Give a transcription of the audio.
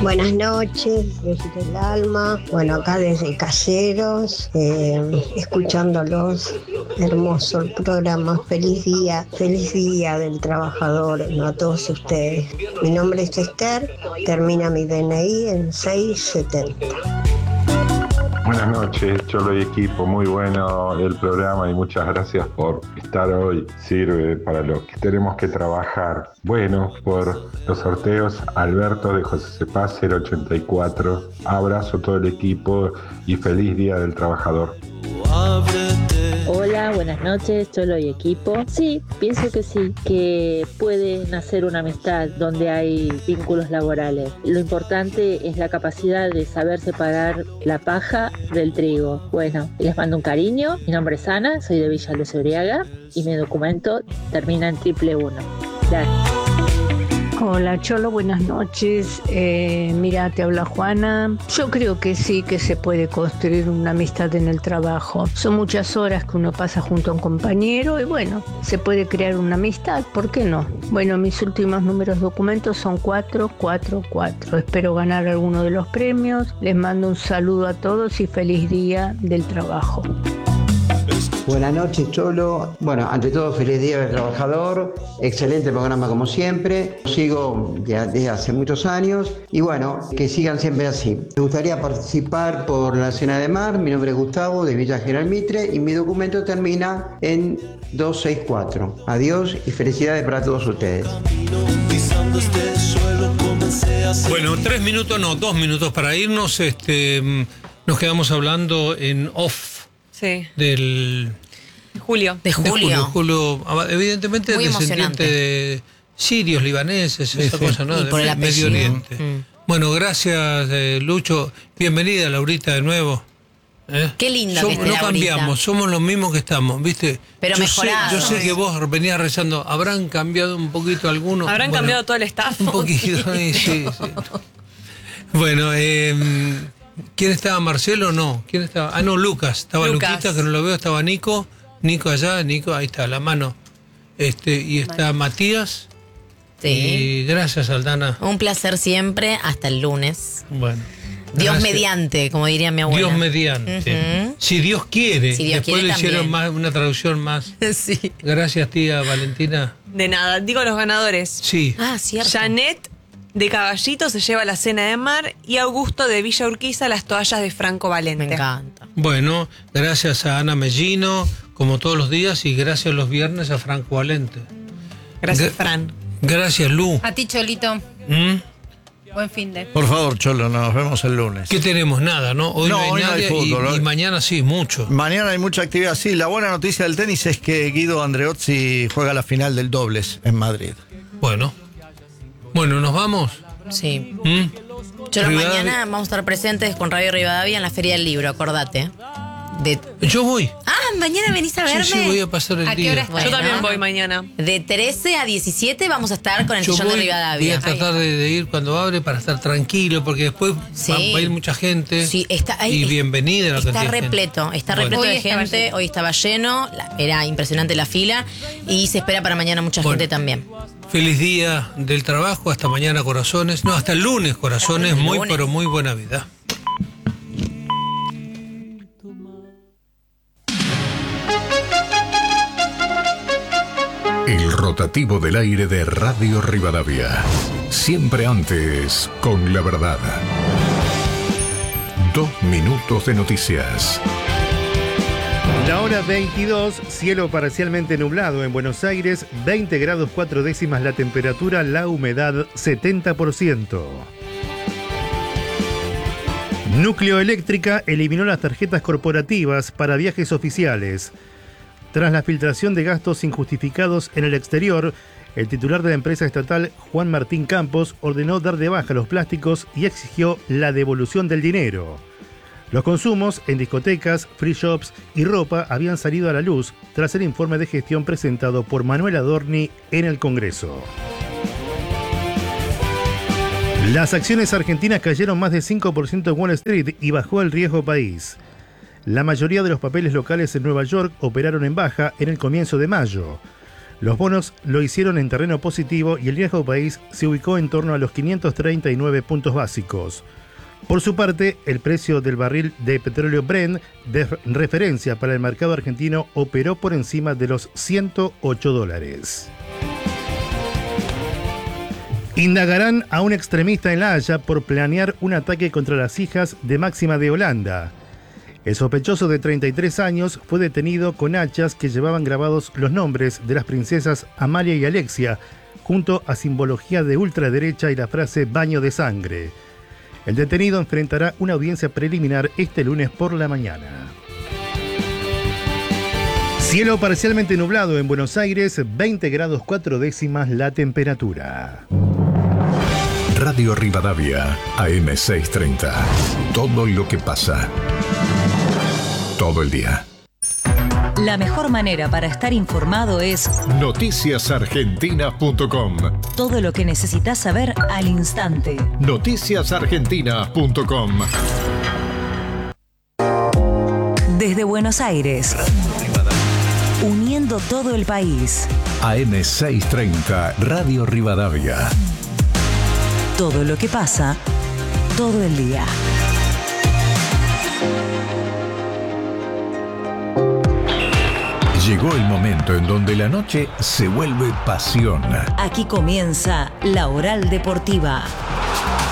Buenas noches, desde el alma. Bueno, acá desde Caseros, escuchándolos. Hermoso el programa. Feliz día del trabajador, ¿no? A todos ustedes. Mi nombre es Esther, termina mi DNI en 670. Buenas noches, Cholo y equipo, muy bueno el programa y muchas gracias por estar hoy. Sirve para lo que tenemos que trabajar. Bueno, por los sorteos, Alberto de José Cepaz 084. Abrazo a todo el equipo y feliz Día del Trabajador. Hola, buenas noches, Cholo y equipo. Sí, pienso que sí, que puede nacer una amistad donde hay vínculos laborales. Lo importante es la capacidad de saber separar la paja del trigo. Bueno, les mando un cariño. Mi nombre es Ana, soy de Villa Luz Uriaga y mi documento termina en 111. Gracias. Hola Cholo, buenas noches. Mira, te habla Juana. Yo creo que sí que se puede construir una amistad en el trabajo. Son muchas horas que uno pasa junto a un compañero y bueno, se puede crear una amistad, ¿por qué no? Bueno, mis últimos números documentos son 444. Espero ganar alguno de los premios. Les mando un saludo a todos y feliz día del trabajo. Buenas noches, Cholo. Bueno, ante todo, feliz Día del Trabajador. Excelente programa como siempre. Sigo desde hace muchos años y bueno, que sigan siempre así. Me gustaría participar por la Cena de Mar. Mi nombre es Gustavo, de Villa General Mitre, y mi documento termina en 264. Adiós y felicidades para todos ustedes. Bueno, 3 minutos, no, 2 minutos para irnos. Nos quedamos hablando en off. Sí. De julio. Julio, evidentemente muy descendiente de sirios, libaneses, esa cosa, ¿no? Y por el Medio Oriente. Bueno, gracias, Lucho. Bienvenida, Laurita, de nuevo. Qué linda que esté no Laurita. Cambiamos, somos los mismos que estamos, ¿viste? Pero mejorados. Yo sé que vos venías rezando, ¿habrán cambiado un poquito algunos? ¿Habrán cambiado todo el staff? Un poquito, sí. Bueno, ¿quién estaba? ¿Marcelo? No. ¿Quién estaba? Ah, no, Lucas. Estaba Luquita, que no lo veo. Estaba Nico. Nico allá. Nico, ahí está, la mano. Y está Matías. Sí. Y gracias, Aldana. Un placer siempre. Hasta el lunes. Bueno. Dios gracias. mediante, como diría mi abuela. Dios mediante. Si Dios quiere. Si Dios Después quiere, le hicieron también. una traducción más. Sí. Gracias, tía Valentina. De nada. Digo los ganadores. Sí. Ah, cierto. Janet de Caballito se lleva la Cena de Mar y Augusto de Villa Urquiza las toallas de Franco Valente. Me encanta. Bueno, gracias a Ana Mellino, como todos los días, y gracias los viernes a Franco Valente. Gracias, Fran. Gracias, Lu. A ti, Cholito. Buen fin de. Por favor, Cholo, nos vemos el lunes. ¿Qué tenemos? Nada, ¿no? Hoy no hay nadie fútbol. y mañana sí, mucho. Mañana hay mucha actividad. Sí, la buena noticia del tenis es que Guido Andreozzi juega la final del dobles en Madrid. Bueno, ¿nos vamos? Sí. Cholo, mañana vamos a estar presentes con Radio Rivadavia en la Feria del Libro, acordate. Yo voy. Ah, mañana venís a verme. Sí, voy a pasar el ¿A qué día. hora estás? Yo también voy mañana. De 13 a 17 vamos a estar con el sillón de Rivadavia. Voy a tratar de ir cuando abre para estar tranquilo, porque después va a ir mucha gente. Sí, está ahí. Y bienvenida la Está cantidad de repleto, gente. está repleto de gente. Hoy estaba lleno, era impresionante la fila y se espera para mañana mucha gente también. Feliz día del trabajo, hasta mañana, corazones. No, hasta el lunes, corazones. Pero muy buena vida. El rotativo del aire de Radio Rivadavia. Siempre antes, con la verdad. 2 minutos de noticias. La hora 22, cielo parcialmente nublado en Buenos Aires, 20 grados 4 décimas la temperatura, la humedad 70%. Núcleo Eléctrica eliminó las tarjetas corporativas para viajes oficiales. Tras la filtración de gastos injustificados en el exterior, el titular de la empresa estatal, Juan Martín Campos, ordenó dar de baja los plásticos y exigió la devolución del dinero. Los consumos en discotecas, free shops y ropa habían salido a la luz tras el informe de gestión presentado por Manuel Adorni en el Congreso. Las acciones argentinas cayeron más de 5% en Wall Street y bajó el riesgo país. La mayoría de los papeles locales en Nueva York operaron en baja en el comienzo de mayo. Los bonos lo hicieron en terreno positivo y el viejo país se ubicó en torno a los 539 puntos básicos. Por su parte, el precio del barril de petróleo Brent, de referencia para el mercado argentino, operó por encima de los $108. Indagarán a un extremista en La Haya por planear un ataque contra las hijas de Máxima de Holanda. El sospechoso de 33 años fue detenido con hachas que llevaban grabados los nombres de las princesas Amalia y Alexia, junto a simbología de ultraderecha y la frase baño de sangre. El detenido enfrentará una audiencia preliminar este lunes por la mañana. Cielo parcialmente nublado en Buenos Aires, 20 grados 4 décimas la temperatura. Radio Rivadavia, AM630. Todo lo que pasa. Todo el día. La mejor manera para estar informado es noticiasargentina.com. Todo lo que necesitas saber al instante. Noticiasargentina.com. Desde Buenos Aires, uniendo todo el país. AM630, Radio Rivadavia. Todo lo que pasa, todo el día. Llegó el momento en donde la noche se vuelve pasión. Aquí comienza La Oral Deportiva.